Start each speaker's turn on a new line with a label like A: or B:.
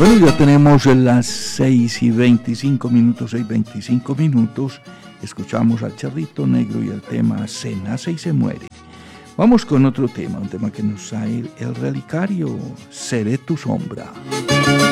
A: Bueno, ya tenemos las 6:25, 6:25. Escuchamos al Charrito Negro y el tema Se nace y se muere. Vamos con otro tema, un tema que nos trae el Relicario, Seré tu sombra.